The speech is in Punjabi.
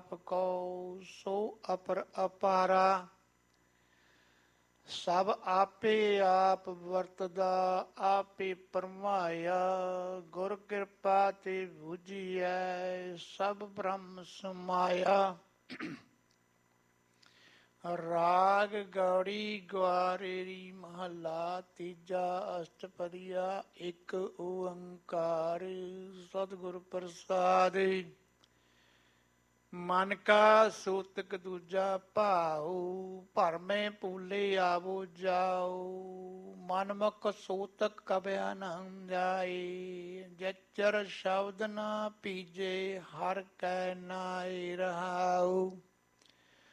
ਆਪ ਕੋ ਸੋ ਅਪਰ ਅਪਾਰਾ। ਸਭ ਆਪੇ ਆਪ ਵਰਤਦਾ ਆਪੇ ਪਰਮਾਇਆ। ਗੁਰ ਕਿਰਪਾ ਤੇ ਬੁਝੀਐ ਸਭ ਬ੍ਰਹਮ ਸਮਾਇਆ। ਰਾਗ ਗੌੜੀ ਗਵਾਰੇਰੀ ਮਹੱਲਾ ਤੀਜਾ ਅਸ਼ਟਪਦੀਆ। ਇੱਕ ਓੰਕਾਰ ਸਤਿਗੁਰ ਪ੍ਰਸਾਦਿ। ਮਨ ਕਾ ਸੂਤਕ ਦੂਜਾ ਭਾਉ ਭਰਮੇ ਪੂਲੇ ਆਵੋ ਜਾਉ। ਮਨਮੁਖ ਸੂਤਕ ਕਬਿਆ ਨ ਜਾਏ। ਜਚਰ ਸ਼ਬਦ ਨਾ ਪੀਜੇ ਹਰ ਕੈ ਨਾਏ ਰਹਾਉ।